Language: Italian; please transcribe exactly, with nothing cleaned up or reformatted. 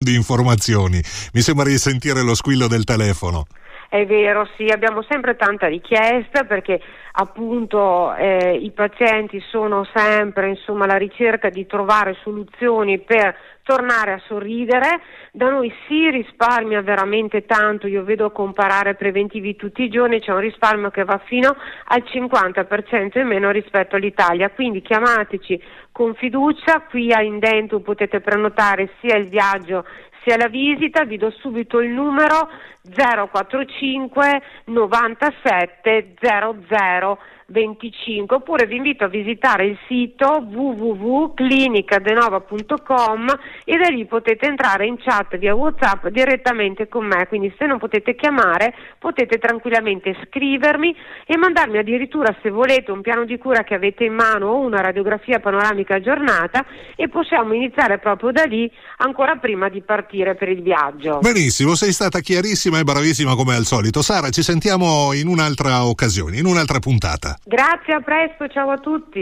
di informazioni. Mi sembra di sentire lo squillo del telefono. È vero, sì, abbiamo sempre tanta richiesta perché appunto eh, i pazienti sono sempre insomma alla ricerca di trovare soluzioni per tornare a sorridere. Da noi si risparmia veramente tanto, io vedo comparare preventivi tutti i giorni, c'è un risparmio che va fino al cinquanta per cento in meno rispetto all'Italia, quindi chiamateci con fiducia, qui a Indentum potete prenotare sia il viaggio sia la visita, vi do subito il numero zero quattro cinque novantasette zero zero venticinque, oppure vi invito a visitare il sito w w w punto clinica denova punto com e da lì potete entrare in chat via WhatsApp direttamente con me, quindi se non potete chiamare potete tranquillamente scrivermi e mandarmi addirittura, se volete, un piano di cura che avete in mano o una radiografia panoramica aggiornata e possiamo iniziare proprio da lì ancora prima di partire per il viaggio. Benissimo, sei stata chiarissima e bravissima come al solito. Sara, ci sentiamo in un'altra occasione, in un'altra puntata. Grazie, a presto, ciao a tutti.